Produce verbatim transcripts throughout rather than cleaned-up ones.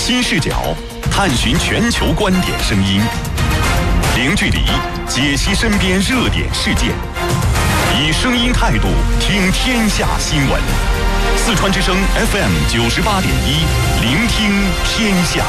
新视角，探寻全球观点声音，零距离解析身边热点事件，以声音态度听天下新闻。四川之声 F M 九十八点一，聆听天下。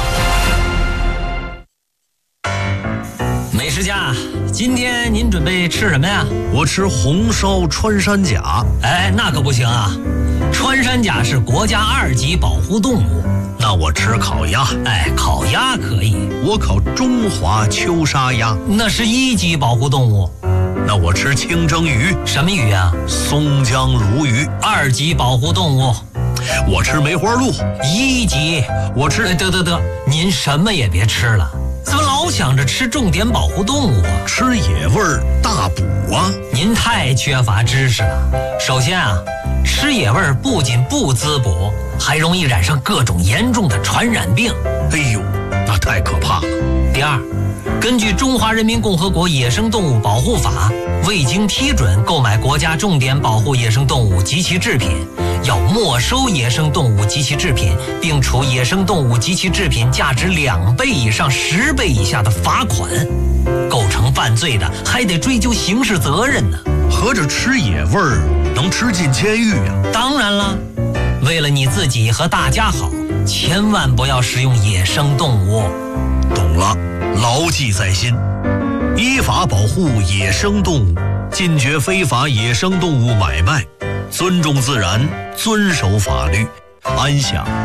美食家，今天您准备吃什么呀？ 我吃红烧穿山甲。 哎，那可不行啊！穿山甲是国家二级保护动物。 那我吃烤鸭。 哎，烤鸭可以。 我烤中华秋沙鸭。 那是一级保护动物。 那我吃清蒸鱼。 什么鱼啊？ 松江鲈鱼。 二级保护动物。 我吃梅花鹿。 一级。 我吃。 哎，得得得，您什么也别吃了。怎么老想着吃重点保护动物啊？ 吃野味儿大补啊！ 您太缺乏知识了。首先啊，吃野味儿不仅不滋补，还容易染上各种严重的传染病。 哎呦，那太可怕了。 第二，根据《中华人民共和国野生动物保护法》，未经批准购买国家重点保护野生动物及其制品，要没收野生动物及其制品，并处野生动物及其制品价值两倍以上十倍以下的罚款。构成犯罪的，还得追究刑事责任呢。 合着吃野味儿能吃进监狱呀？ 当然了，为了你自己和大家好，千万不要食用野生动物。 懂了，牢记在心。依法保护野生动物，禁绝非法野生动物买卖，尊重自然，遵守法律，安享